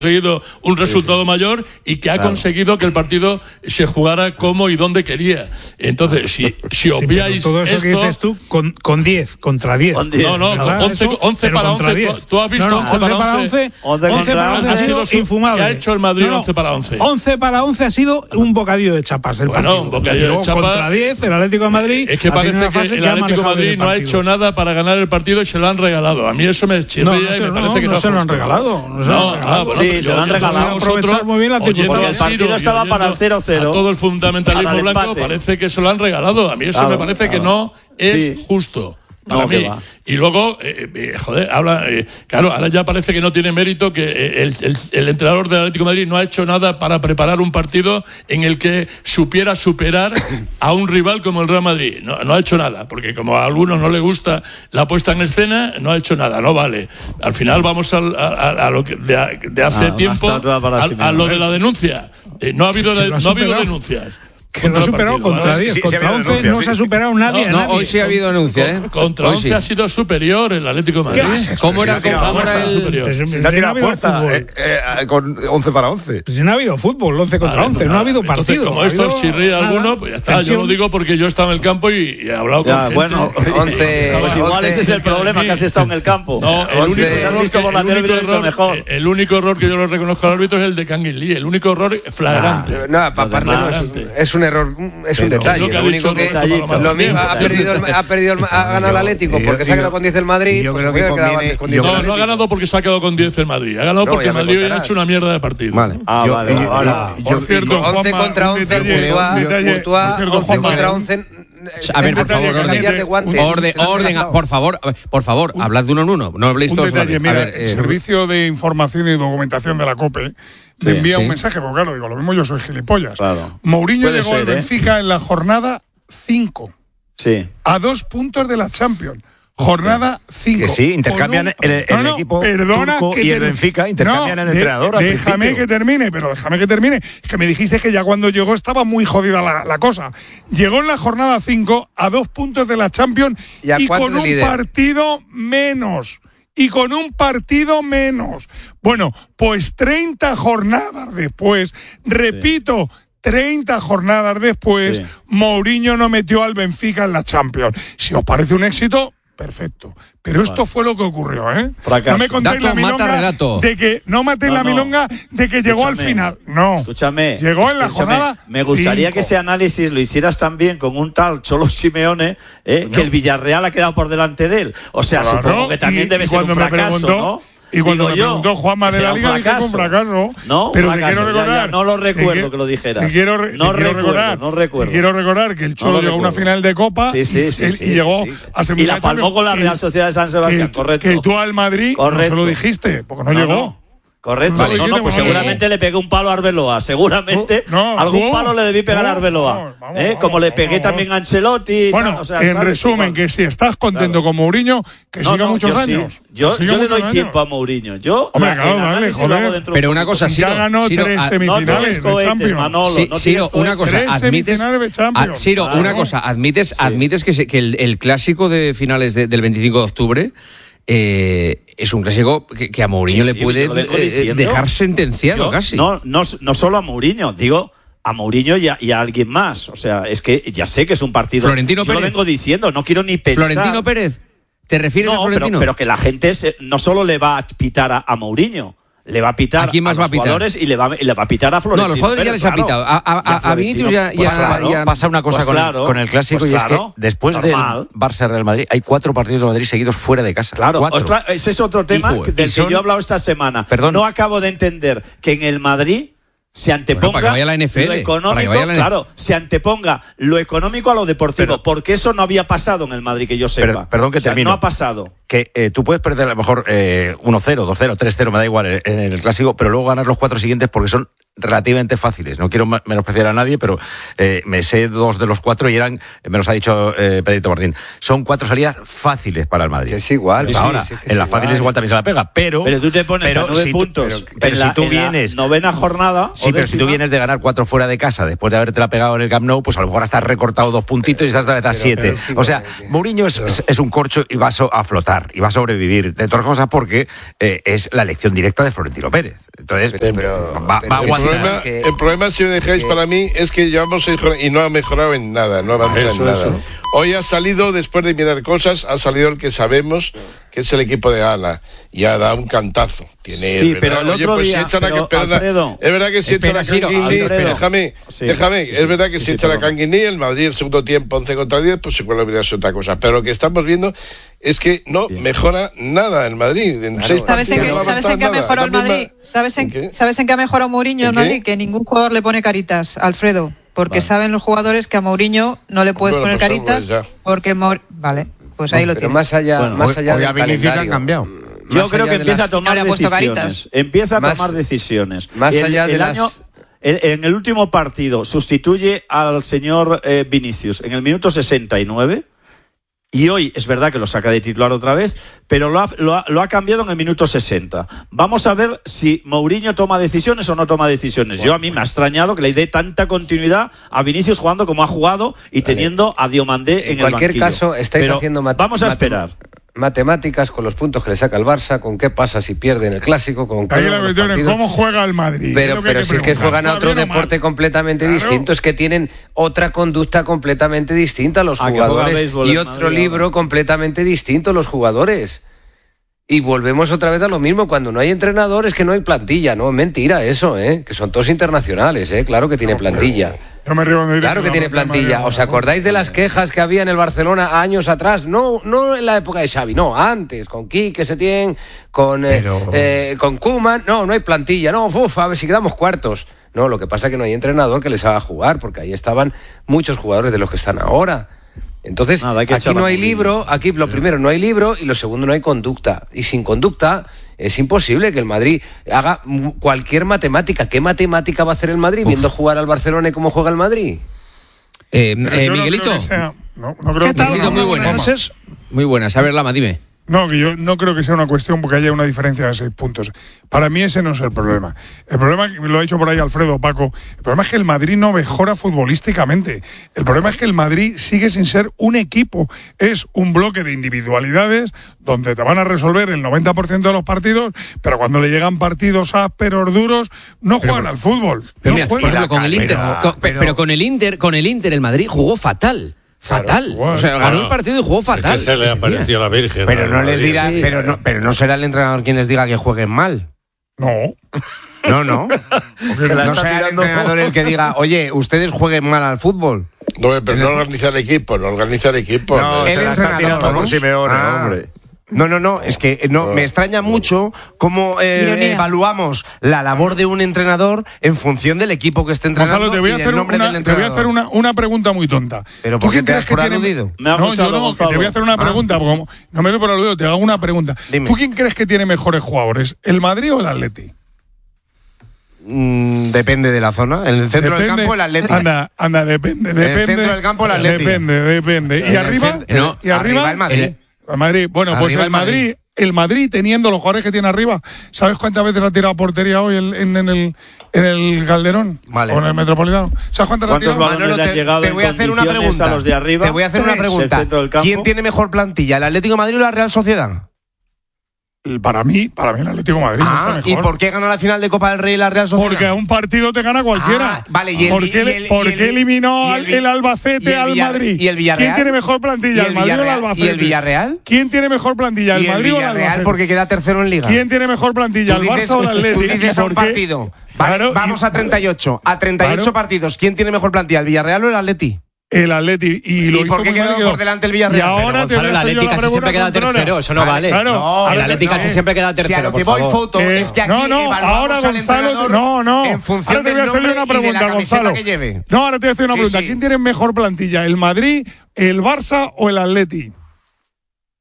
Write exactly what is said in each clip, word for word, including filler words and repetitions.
conseguido un resultado sí, sí. mayor y que ha claro. conseguido que el partido se jugara como y donde quería. Entonces, si, si obviáis sí, todo eso esto, que dices tú con, con diez, contra diez. No, no, once, once para once. Tú has visto no, no, once para once. once para once ha sido infumable. ¿Qué ha hecho el Madrid no, no, once para once? once para once ha sido un bocadillo de chapas el bueno, partido. un bocadillo de chapas. Contra diez, el Atlético de Madrid. Es que parece que el Atlético de Madrid no ha hecho nada para ganar el partido y se lo han regalado. A mí eso me chirría y me parece que no se lo han regalado. No, sí, se lo han regalado. Aprovechar muy bien la circunstancia. El partido estaba para el cero cero. A todo el fundamentalismo blanco parece que se lo han regalado. A mí eso claro, me parece claro. que no es sí. justo. Para no, mí. Y luego, eh, eh, joder, habla, eh, claro, ahora ya parece que no tiene mérito que el, el, el entrenador del Atlético de Madrid no ha hecho nada para preparar un partido en el que supiera superar a un rival como el Real Madrid. No, no ha hecho nada, porque como a algunos no le gusta la puesta en escena, no ha hecho nada, no vale. Al final vamos a, a, a lo que de, de hace ah, tiempo, a, a lo de la denuncia. Eh, no ha habido, de, no ha habido denuncias. Que no ha superado partido, contra diez, sí, contra sí, once denuncia, no sí. se ha superado nadie. No, no nadie. Hoy sí ha habido denuncia, ¿eh? Contra hoy once sí. ha sido superior el Atlético de Madrid. ¿Cómo era, cómo, cómo era el superior? Si no ha tirado puerta eh, eh, con once para once. Pues si no ha habido fútbol, once contra once, no ha habido partido. Como esto os chirría alguno, pues ya está. Tensión. Yo lo digo porque yo he estado en el campo y, y he hablado con ya, gente. Bueno, once. Pues igual ese es el problema, que has estado en el campo. No, el único error que yo lo reconozco al árbitro es el de Kangin Lee. El único error flagrante. No, aparte es un error. Es un detalle, lo único que lo mismo ha perdido, el, ha perdido, el, ha ganado el Atlético porque se ha quedado con diez el Madrid. Yo creo que conviene. No, no ha ganado porque se ha quedado con diez el Madrid. Ha ganado porque el Madrid hoy ha hecho una mierda de partido. Vale. Ah, vale. Por cierto, once contra once, Courtois, once contra once. A ver, por favor, orden, orden, orden, por favor, por favor, hablad de uno en uno. No habléis todos. Detalle, mira, a ver, eh, el Servicio de Información y Documentación de la COPE te sí, envía sí. un mensaje, porque claro, digo, lo mismo yo soy gilipollas. Claro. Mourinho Puede llegó ser, al Benfica ¿eh? en la jornada cinco. Sí. A dos puntos de la Champions. Jornada cinco. Que sí, intercambian un, el, el no, no, equipo perdona turco que y el Benfica intercambian no, el entrenador. De, déjame que termine, pero déjame que termine. Es que me dijiste que ya cuando llegó estaba muy jodida la, la cosa. Llegó en la jornada cinco a dos puntos de la Champions y, y con un líder? partido menos. Y con un partido menos. Bueno, pues treinta jornadas después, repito, sí. treinta jornadas después, sí. Mourinho no metió al Benfica en la Champions. Si os parece un éxito, perfecto. Pero esto vale. fue lo que ocurrió, ¿eh? Fracaso. No me contéis la milonga de que no matéis no, la milonga no. de que llegó Escúchame. al final. No. Escúchame. Llegó en la Escúchame. jornada. Me gustaría cinco. que ese análisis lo hicieras también con un tal Cholo Simeone, ¿eh? no. que el Villarreal ha quedado por delante de él. O sea, claro. supongo que también y, debe y ser un fracaso, preguntó, ¿no? Y cuando Digo me preguntó yo, Juanma de la Liga, dije que fue un fracaso. No, pero fracaso, te quiero recordar. Ya, ya, no lo recuerdo que, que lo dijeras. Te quiero, re, no te quiero recuerdo, recordar, no recuerdo. Te quiero recordar que el Cholo no llegó a una final de Copa sí, sí, sí, y, sí, y llegó sí, sí. a semifinales. Y la palmó con la Real Sociedad de San Sebastián, que, correcto. Que tú al Madrid correcto. no se lo dijiste, porque no, no llegó. No. Correcto, vale, no, no, pues seguramente le pegué un palo a Arbeloa, seguramente no, no, algún no, palo le debí pegar no, a Arbeloa, no, vamos, ¿eh? como vamos, le pegué vamos, también a Ancelotti. Bueno, o sea, en ¿sabes? resumen, que si estás contento claro. con Mourinho, que no, siga no, muchos yo años. Sí. Yo, siga yo le doy años. tiempo a Mourinho. Yo, Hombre, claro, dale, joder. Pero una cosa, sí, ya ganó Ciro, tres a, semifinales no de Champions. Manolo, sí, no Ciro, una cosa, tres admites, semifinales de Champions. A, Ciro, claro. una cosa, admites, sí. admites que, se, que el, el clásico de finales de, del veinticinco de octubre Eh, es un clásico que, que a Mourinho sí, sí, le puede eh, dejar sentenciado yo, casi. No, no, no solo a Mourinho, digo a Mourinho y a, y a alguien más. O sea, es que ya sé que es un partido. Florentino yo Pérez. lo vengo diciendo, no quiero ni pensar. Florentino Pérez. ¿Te refieres no, a Florentino? Pero, pero que la gente se, no solo le va a pitar a, a Mourinho. Le va a pitar ¿A quién más a va los a pitar? jugadores y le va, y le va a pitar a Florentino. No, a los jugadores ya les ha pitado. A, a, a, a Vinicius ya, pues ya, claro, ya pasa una cosa pues con, claro, el, con el clásico pues y claro, es que después normal. del Barça-Real Madrid hay cuatro partidos de Madrid seguidos fuera de casa. Claro, cuatro. otra, ese es otro tema Hijo, del son, que yo he hablado esta semana. Perdón. No acabo de entender que en el Madrid se anteponga bueno, para que vaya la N F L, lo económico, para que vaya la N F L. claro, se anteponga lo económico a lo deportivo, pero, porque eso no había pasado en el Madrid, que yo sepa. Pero, perdón que o sea, termine. No ha pasado. Que eh, tú puedes perder a lo mejor eh, uno cero, dos cero, tres cero, me da igual en, en el clásico, pero luego ganar los cuatro siguientes porque son relativamente fáciles. No quiero menospreciar a nadie, pero eh, me sé dos de los cuatro y eran, me los ha dicho eh, Pedrito Martín, son cuatro salidas fáciles para el Madrid. Que es igual. Pues ahora, sí, sí, en las fáciles igual también se la pega, pero... Pero tú te pones pero a nueve si puntos tú, pero, pero si la, tú vienes... novena jornada... Sí, pero si tú vienes de ganar cuatro fuera de casa después de haberte la pegado en el Camp Nou, pues a lo mejor hasta recortado dos puntitos y estás otra vez a siete. O sea, Mourinho es, es, es un corcho y va a flotar, y va a sobrevivir. De todas cosas porque eh, es la elección directa de Florentino Pérez. Entonces, pero, pero, va, pero va a aguantar. El problema, que, el problema, si me dejáis, que, para mí es que llevamos y no ha mejorado en nada, no avanza eso, en nada. Eso. Hoy ha salido, después de mirar cosas, ha salido el que sabemos que es el equipo de Gala y ha dado un cantazo. Tiene, sí, ¿verdad? pero el Oye, otro pues día, si echan pero, a que Alfredo, es verdad que si echan a Canguini, déjame, sí, déjame, sí, es verdad que sí, si sí, echan a perdón. Canguini, el Madrid el segundo tiempo once contra diez, pues igual hubiera sido otra cosa. Pero lo que estamos viendo es que no sí. mejora nada el Madrid. En claro. seis ¿Sabes en, partidos qué, no ¿Sabes en qué ha mejorado el Madrid? ¿Sabes en, ¿En ¿Sabes en qué ha mejorado Mourinho el Madrid? Que ningún jugador le pone caritas, Alfredo. Porque vale. saben los jugadores que a Mourinho no le puedes bueno, poner pues caritas pues porque Maur... vale, pues ahí no, lo tienes. Más allá, bueno, más allá hoy, hoy del Vinicius han cambiado. Yo creo que empieza las... a tomar no decisiones. Empieza a más, tomar decisiones. Más el, allá de el las... año, en, en el último partido sustituye al señor eh, Vinicius en el minuto sesenta y nueve. Y hoy es verdad que lo saca de titular otra vez, pero lo ha, lo, ha, lo ha cambiado en el minuto sesenta. Vamos a ver si Mourinho toma decisiones o no toma decisiones. Bueno, Yo a mí me ha extrañado que le dé tanta continuidad a Vinicius jugando como ha jugado y teniendo a Diomandé en, en el banquillo. En cualquier caso, estáis pero haciendo mat- vamos a mat- esperar. matemáticas con los puntos que le saca el Barça, con qué pasa si pierde en el Clásico, con Ahí la cuestión es cómo juega el Madrid. es Pero, que pero si es que juegan a otro deporte mal. completamente claro. distinto, es que tienen otra conducta completamente distinta los ah, jugadores y otro Madrid, libro ahora. completamente distinto los jugadores. Y volvemos otra vez a lo mismo, cuando no hay entrenador es que no hay plantilla, no, mentira eso, ¿eh? Que son todos internacionales, ¿eh? Claro que tiene plantilla. Yo me río de claro que tiene plantilla. ¿Os acordáis de las quejas que había en el Barcelona años atrás? No, no en la época de Xavi, no, antes, con Quique Setién, con, eh, Pero... eh, con Koeman. No, no hay plantilla. No, uf, a ver si quedamos cuartos. No, lo que pasa es que no hay entrenador que les haga jugar, porque ahí estaban muchos jugadores de los que están ahora. Entonces, Nada, aquí no hay libro, aquí lo primero no hay libro y lo segundo no hay conducta. Y sin conducta es imposible que el Madrid haga cualquier matemática. ¿Qué matemática va a hacer el Madrid Uf. viendo jugar al Barcelona y cómo juega el Madrid? Eh, eh, Miguelito. No, sea, no, no creo ¿Qué tal? Que muy buenas. Muy buenas. A ver, Lama, dime. No, que yo no creo que sea una cuestión porque haya una diferencia de seis puntos. Para mí ese no es el problema. El problema, lo ha dicho por ahí Alfredo, Paco, el problema es que el Madrid no mejora futbolísticamente. El problema es que el Madrid sigue sin ser un equipo. Es un bloque de individualidades donde te van a resolver el noventa por ciento de los partidos, pero cuando le llegan partidos ásperos, duros, no pero, juegan al fútbol. Pero no mira, juegan. por ejemplo, con el Inter, pero, con, pero, pero con el Inter, con el Inter, el Madrid jugó fatal. Fatal, claro, o sea, ganó bueno, el partido y jugó fatal. Es que se le apareció la Virgen. Pero no les dirá, sí, pero no, pero no será el entrenador quien les diga que jueguen mal. No. No, no. No será el entrenador el que diga, oye, ustedes jueguen mal al fútbol. No, pero no organiza el equipo, no organiza el equipo. No, el entrenador, ¿no? Simeone, ah. hombre. No, no, no, es que no, me extraña mucho cómo eh, evaluamos la labor de un entrenador en función del equipo que esté entrenando. Gonzalo, te voy a hacer, nombre una, del te voy a hacer una, una pregunta muy tonta. ¿Pero por qué te das por aludido? Tiene... No, yo no, que te voy a hacer una pregunta. Ah. Porque no me doy por aludido, te hago una pregunta. Dime. ¿Tú quién crees que tiene mejores jugadores, el Madrid o el Atleti? Mm, depende de la zona. En el centro depende, del campo, el Atlético. Anda, anda, depende. depende en el centro del campo, el Atlético. Depende, depende. ¿Y arriba? No, ¿Y arriba? arriba el Madrid. El, el Madrid. Bueno, pues el, el Madrid, Madrid, el Madrid teniendo los jugadores que tiene arriba, ¿sabes cuántas veces ha tirado a portería hoy en, en, en el en el Calderón? Vale. O en el Metropolitano. ¿Sabes cuántas ha tirado? Manolo, te, te voy a hacer una pregunta. A los de arriba, te voy a hacer una pregunta. ¿Quién tiene mejor plantilla, el Atlético de Madrid o la Real Sociedad? Para mí, para mí el Atlético de Madrid ah, está mejor. ¿Y por qué ganó la final de Copa del Rey la Real Sociedad? Porque a un partido te gana cualquiera. Ah, vale, y el, ¿Por qué, y el, ¿por y el, qué eliminó y el, el Albacete al Madrid? ¿Y el Villarreal? ¿Quién tiene mejor plantilla, el, el Madrid o el Albacete? ¿Y el Villarreal? ¿Quién tiene mejor plantilla, el Madrid o el Albacete? Porque queda tercero en Liga. ¿Quién tiene mejor plantilla, el Barça o el Atlético? Tú dices a un partido. Vale, claro, vamos y, a treinta y ocho. A treinta y ocho claro. partidos. ¿Quién tiene mejor plantilla, el Villarreal o el Atleti? El Atleti. ¿Y, lo ¿Y por qué quedó por delante el Villarreal? Y ahora pero, Gonzalo, el Atleti casi siempre queda tercero, eso no vale. Claro, no, el Atleti casi no, siempre queda tercero, si a lo que por voy favor. foto eh, es que aquí no, no, ahora Gonzalo, no, no. En función ahora te voy a hacerle una pregunta, Gonzalo. Que lleve. No, ahora te voy a hacer una sí, pregunta. Sí. ¿Quién tiene mejor plantilla, el Madrid, el Barça o el Atleti?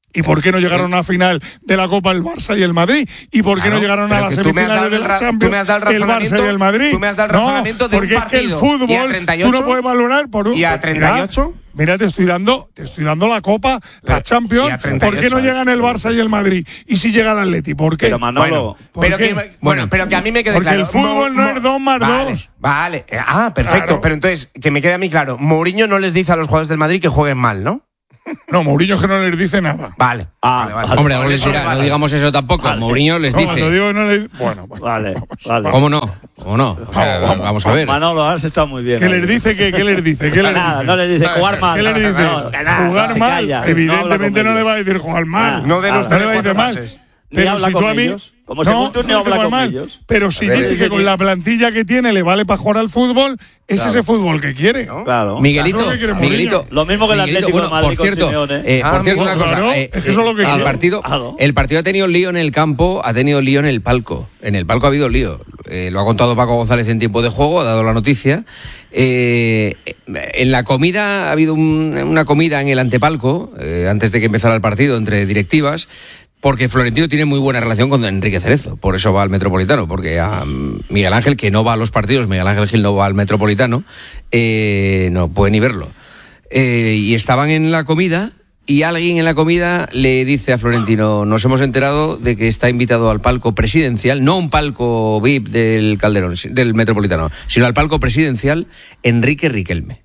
¿Y por qué no llegaron a la final de la Copa el Barça y el Madrid? ¿Y por qué claro, no llegaron a las semifinales de la Champions el Barça y el Madrid? Tú me has dado el razonamiento no, de porque un es que el fútbol tú no puedes valorar por un... ¿Y a treinta y ocho? Mira, mira, te estoy dando, te estoy dando la Copa, la Champions. ¿Por qué no llegan el Barça y el Madrid? ¿Y si llega el Atleti? ¿Por qué? Pero Manolo, bueno, pero, que, bueno, pero que a mí me quede porque claro. Porque el fútbol Mo, no es dos más vale, dos. Vale, ah, perfecto. Claro. Pero entonces, que me quede a mí claro, Mourinho no les dice a los jugadores del Madrid que jueguen mal, ¿no? No, Mourinho que no les dice nada. Vale. Ah, vale, vale. Hombre, algo les dirá, vale. No digamos eso tampoco. Vale. Mourinho les no, dice. No digo, no le... Bueno, bueno, vale, vamos, vale. ¿Cómo no? ¿Cómo no? O sea, vamos, vamos, vamos a ver. Manolo, has estado muy bien. ¿Qué les dice? ¿Qué, qué les dice? ¿Qué les nada, dice? no les dice jugar mal. ¿Qué les dice? No, nada, jugar mal. calla, Evidentemente no, no le va a decir jugar mal. Ah, no de los no le va a decir mal. Ni habla si con tú a mí, ellos. Como no, según tú, ni habla con mal, ellos. Pero si dice que con la plantilla que tiene le vale para jugar al fútbol, es claro. ese fútbol que quiere. ¿No? Claro. Miguelito, o sea, Miguelito, lo mismo que el Atlético bueno, de Madrid por cierto, con Simeone. Eh, ah, por cierto, una cosa. Claro, eh, es que eso es lo que el quiero. partido, claro. el partido ha tenido lío en el campo, ha tenido lío en el palco. En el palco ha habido lío. Eh, lo ha contado Paco González en tiempo de juego, ha dado la noticia. Eh, en la comida ha habido un, una comida en el antepalco, eh, antes de que empezara el partido, entre directivas. Porque Florentino tiene muy buena relación con Enrique Cerezo, por eso va al Metropolitano, porque a Miguel Ángel, que no va a los partidos, Miguel Ángel Gil no va al Metropolitano, eh, no puede ni verlo. Eh, y estaban en la comida y alguien en la comida le dice a Florentino, nos hemos enterado de que está invitado al palco presidencial, no un palco V I P del Calderón, del Metropolitano, sino al palco presidencial Enrique Riquelme.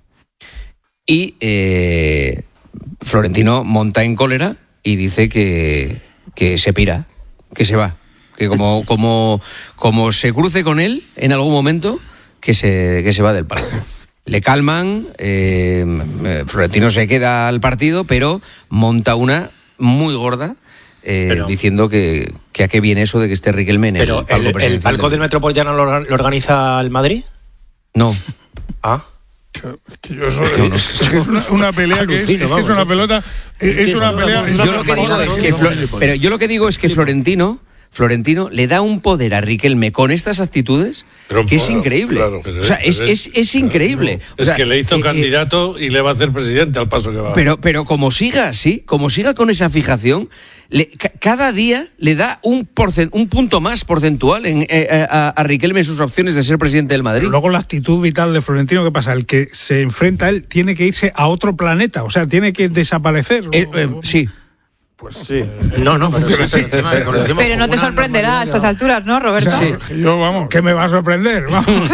Y eh, Florentino monta en cólera y dice que... que se pira, que se va, que como como como se cruce con él en algún momento, que se que se va del palco. Le calman, eh, Florentino se queda al partido, pero monta una muy gorda, eh, pero, diciendo que, que a qué viene eso de que esté Riquelme en el palco presidencial. ¿El palco del Metropolitano lo, lo organiza el Madrid? No. Ah. Es que yo soy, no, no. Es que es una, una pelea que es, es, que es una pelota es, es una pelea yo lo que digo es que Flor, pero yo lo que digo es que Florentino Florentino le da un poder a Riquelme con estas actitudes pero, que es increíble. Claro, pero, o sea, es, es, es increíble. Es o sea, que le hizo eh, candidato y le va a hacer presidente al paso que va. Pero, pero como siga así, como siga con esa fijación, le, ca- cada día le da un, porcent, un punto más porcentual en, eh, a, a Riquelme en sus opciones de ser presidente del Madrid. Pero luego la actitud vital de Florentino, ¿qué pasa? El que se enfrenta a él tiene que irse a otro planeta, o sea, tiene que desaparecer. Eh, eh, sí. Pues sí. No, no, pero, sí, pero, pero no te sorprenderá a estas alturas, ¿no, Roberto? O sea, sí. Yo, vamos, ¿qué me va a sorprender? Vamos.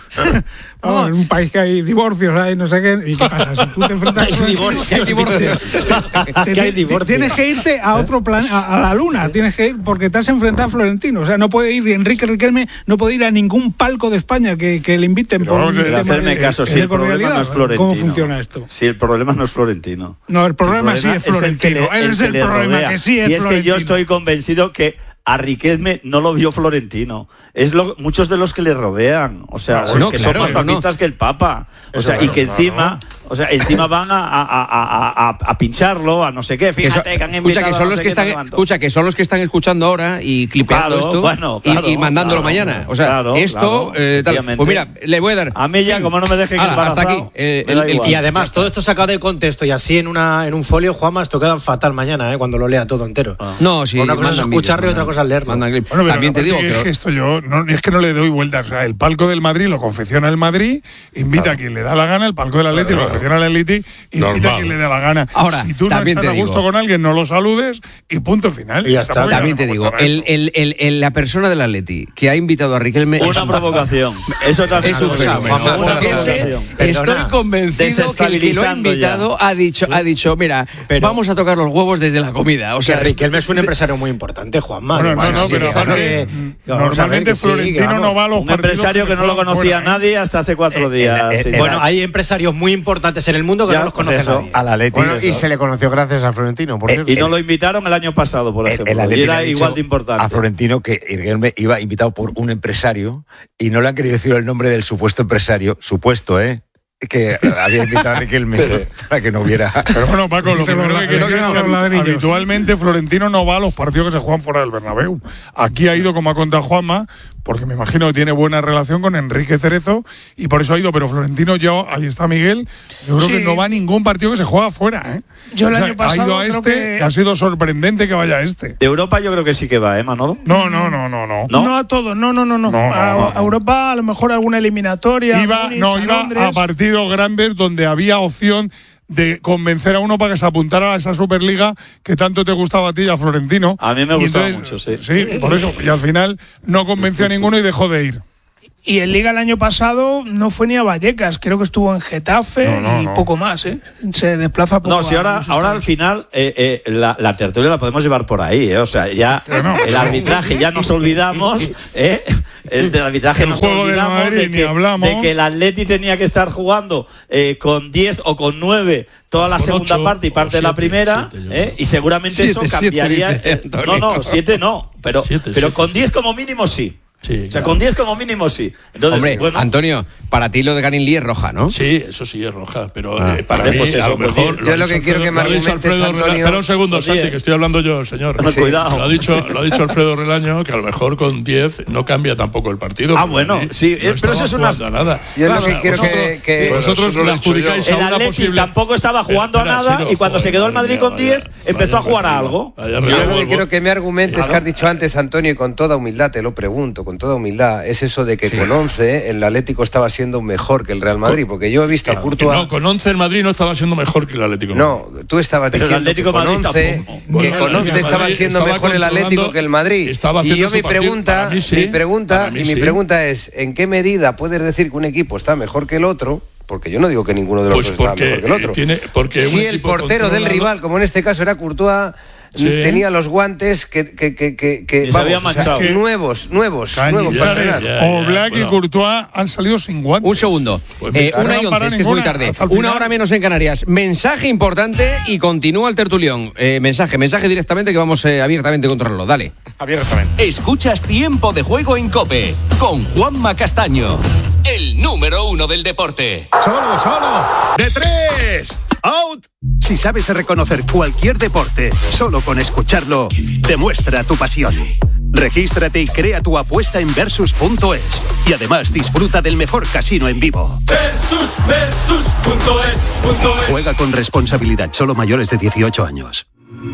Vamos, en un país que hay divorcios, hay no sé qué. ¿Y qué pasa? Si tú te enfrentas hay divorcios, hay divorcios. ¿Qué hay divorcios? Tienes que irte a otro plan, a, a la luna. Tienes que ir porque te has enfrentado a Florentino. O sea, no puede ir Enrique Riquelme, no puede ir a ningún palco de España que, que le inviten. Pero por vamos a hacerme de, caso, si el problema no es Florentino. ¿Cómo funciona esto? Si el problema no es Florentino. No, el problema, el problema sí es Florentino. Es Ese es el problema, rodea. que sí es y es Florentino. Que yo estoy convencido que a Riquelme no lo vio Florentino. Es lo, muchos de los que le rodean. O sea, no, que claro, son más papistas no. que el Papa. O Eso sea, claro, y que encima, claro. o sea, encima van a, a, a, a, a pincharlo, a no sé qué. Fíjate que, so, que han escucha que son los no que están, escucha que son los que están escuchando ahora y clipeando claro, esto bueno, claro, y, y mandándolo claro, mañana. O sea, claro, esto, claro, eh, tal. Pues mira, le voy a dar. A mí ya, sí. como no me dejen Ala, hasta aquí. Eh, el, el, y además, todo esto sacado de contexto y así en una en un folio, Juanma, esto queda fatal mañana, eh, cuando lo lea todo entero. Ah. No, sí. Una cosa es escucharlo y otra cosa es leerlo. Bueno, también te digo que, es que esto yo no, es que no le doy vueltas. O sea, el palco del Madrid lo confecciona el Madrid, invita claro. a quien le da la gana, el palco del Atleti claro. lo confecciona el Atleti, invita Normal. a quien le dé la gana. Ahora, si tú no estás a gusto con alguien, no lo saludes y punto final. Y ya está. También te digo, el, el, el, el, la persona del Atleti que ha invitado a Riquelme una es provocación. Eso también es un fenómeno. Estoy convencido que el que lo ha invitado ha dicho, ha dicho, mira, pero, vamos a tocar los huevos desde la comida. O sea, Riquelme es un empresario muy importante, Juanma. Bueno, no, no, pero normalmente Florentino no va a los un empresario que no lo conocía fuera, nadie hasta hace cuatro días. Eh, eh, eh, bueno, hay empresarios muy importantes en el mundo que ya, no los conoce pues nadie. Al Atleti. Bueno, y se le conoció gracias a Florentino, por cierto. Y no lo invitaron el año pasado, por ejemplo. El, el y era igual de importante. A Florentino que Riquelme iba invitado por un empresario y no le han querido decir el nombre del supuesto empresario, supuesto, ¿eh? que había invitado a Riquelme para que no hubiera. Pero bueno, Paco, lo primero que quiero decir es que habitualmente Florentino no va a los partidos que se juegan fuera del Bernabéu. Aquí ha ido, como ha contado Juanma, porque me imagino que tiene buena relación con Enrique Cerezo y por eso ha ido. Pero Florentino, yo, ahí está Miguel, yo creo sí. que no va a ningún partido que se juega fuera, ¿eh? Yo el o sea, año pasado ha ido a este, que... que ha sido sorprendente que vaya a este. De Europa yo creo que sí que va, ¿eh, Manolo? No, no, no, no, no. No, no a todos, no, no, no, no. no, a, no, no. a Europa a lo mejor alguna eliminatoria. Iba, Múnich, no, a iba Londres. a partidos grandes donde había opción de convencer a uno para que se apuntara a esa Superliga que tanto te gustaba a ti y a Florentino. A mí me gustaba entonces, mucho, sí. Sí, por eso. Y al final no convenció a ninguno y dejó de ir. Y en Liga el año pasado no fue ni a Vallecas, creo que estuvo en Getafe no, no, y no. poco más, ¿eh? Se desplaza poco. No, si ahora, ahora al final eh, eh, la, la tertulia la podemos llevar por ahí, ¿eh? O sea, ya no. el arbitraje ya nos olvidamos, ¿eh? El del arbitraje el nos olvidamos de, Madrid, de, que, de que el Atleti tenía que estar jugando eh, con diez o con nueve toda la con segunda ocho, parte y parte siete, de la primera, siete, ¿eh? Y seguramente siete, eso cambiaría. Siete, dice, no, no, siete no, pero, siete, pero siete. Con diez como mínimo sí. Sí, o sea, claro. Con diez como mínimo sí. Entonces, hombre, bueno. Antonio, para ti lo de Ganin Lee es roja, ¿no? Sí, eso sí es roja, pero ah, eh, para vale, mí pues eso, a lo mejor... Yo lo, lo que quiero Alfredo, que me argumentes, Antonio... Espera un segundo, pues Santi, que estoy hablando yo, señor. No, sí. Cuidado. Lo ha, dicho, lo ha dicho Alfredo Relaño, que a lo mejor con diez no cambia tampoco el partido. Ah, bueno, sí, no pero eso es una... nada. Yo claro, lo que quiero vosotros, que... que... Sí, vosotros no le adjudicáis a el una Atleti posible... tampoco estaba jugando a nada y cuando se quedó el Madrid con diez empezó a jugar a algo. Yo lo que quiero que me argumentes, que has dicho antes, Antonio, y con toda humildad, te lo pregunto, con toda humildad, es eso de que con once el Atlético estaba siendo mejor que el Real Madrid, porque yo he visto a Courtois... No, con once el Madrid no estaba siendo mejor que el Atlético. No, tú estabas diciendo que con once, que con once estaba siendo mejor el Atlético que el Madrid. Y yo mi pregunta, mi pregunta, y mi pregunta es, ¿en qué medida puedes decir que un equipo está mejor que el otro? Porque yo no digo que ninguno de los pues dos está mejor que el otro. Tiene, porque si el portero del rival, como en este caso era Courtois, sí. tenía los guantes que, que, que, que, que vamos, se había manchado. O sea, nuevos, nuevos, nuevos para entrenar. Oblak bueno. y Courtois han salido sin guantes. Un segundo. Pues eh, una y once, es que es muy tarde. Una hora menos en Canarias. Mensaje importante y continúa el tertulión. Eh, mensaje, mensaje directamente que vamos eh, abiertamente a controlarlo. Dale. Abiertamente. Escuchas Tiempo de Juego en COPE con Juanma Castaño, el número uno del deporte. Solo, solo. De tres. Out. Si sabes reconocer cualquier deporte solo con escucharlo, demuestra tu pasión. Regístrate y crea tu apuesta en versus punto es. Y además disfruta del mejor casino en vivo. Versus, versus punto es, punto es. Juega con responsabilidad, solo mayores de dieciocho años.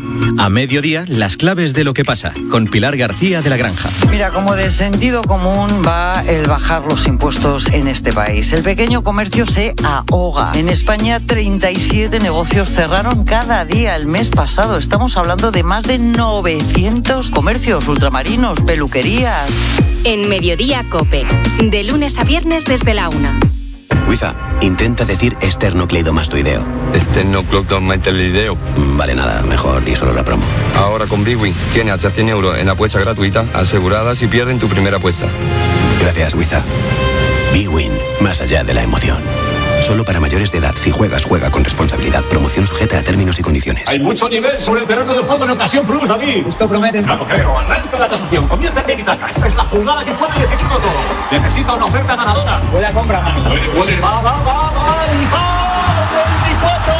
A mediodía, las claves de lo que pasa, con Pilar García de la Granja. Mira, como de sentido común va el bajar los impuestos en este país. El pequeño comercio se ahoga. En España, treinta y siete negocios cerraron cada día el mes pasado. Estamos hablando de más de novecientos comercios, ultramarinos, peluquerías. En Mediodía COPE, de lunes a viernes desde la una. Wiza, intenta decir esternocleidomastoideo. Esternocleidomastoideo. Vale, nada, mejor di solo la promo. Ahora con Bwin tiene hasta cien euros en apuesta gratuita asegurada si pierden tu primera apuesta. Gracias, Wiza. Bwin, más allá de la emoción. Solo para mayores de edad. Si juegas, juega con responsabilidad. Promoción sujeta a términos y condiciones. Hay mucho nivel sobre el terreno de juego en ocasión plus, David. Esto promete. Claro, creo. Arranca la tasación. Comienza en Itaca. Esta es la jugada que puede decidirlo todo. Necesita una oferta ganadora. Puede comprar más. Puede, puede. Va, va, va, va. veinticuatro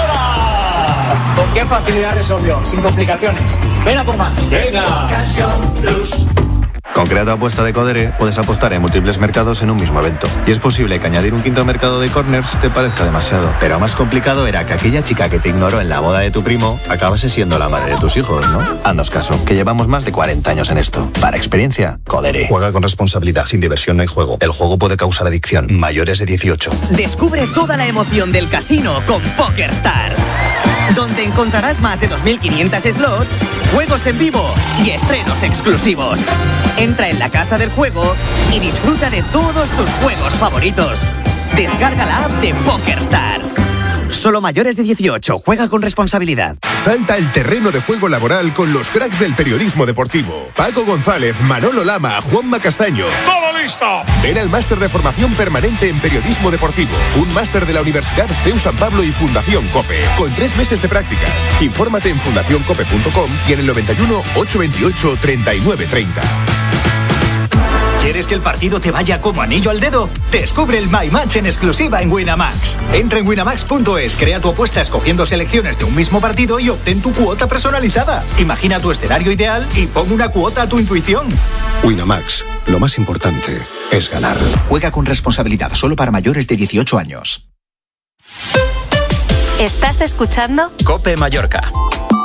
horas. ¿Con qué facilidad resolvió? Sin complicaciones. Ven a por más. Venga. Ocasión plus. Con Creato Apuesta de Codere puedes apostar en múltiples mercados en un mismo evento. Y es posible que añadir un quinto mercado de corners te parezca demasiado. Pero más complicado era que aquella chica que te ignoró en la boda de tu primo acabase siendo la madre de tus hijos, ¿no? Haznos caso, que llevamos más de cuarenta años en esto. Para experiencia, Codere. Juega con responsabilidad, sin diversión no hay juego. El juego puede causar adicción. Mayores de dieciocho. Descubre toda la emoción del casino con PokerStars, donde encontrarás más de dos mil quinientos slots, juegos en vivo y estrenos exclusivos. Entra en la casa del juego y disfruta de todos tus juegos favoritos. Descarga la app de PokerStars. Solo mayores de dieciocho. Juega con responsabilidad. Salta el terreno de juego laboral con los cracks del periodismo deportivo. Paco González, Manolo Lama, Juanma Castaño. ¡Todo listo! Ven al máster de formación permanente en periodismo deportivo. Un máster de la Universidad C E U San Pablo y Fundación COPE. Con tres meses de prácticas. Infórmate en fundación cope punto com y en el noventa y uno, ochocientos veintiocho, treinta y nueve treinta. ¿Quieres que el partido te vaya como anillo al dedo? Descubre el My Match en exclusiva en Winamax. Entra en winamax punto es, crea tu apuesta escogiendo selecciones de un mismo partido y obtén tu cuota personalizada. Imagina tu escenario ideal y pon una cuota a tu intuición. Winamax, lo más importante es ganar. Juega con responsabilidad, solo para mayores de dieciocho años. ¿Estás escuchando? COPE Mallorca.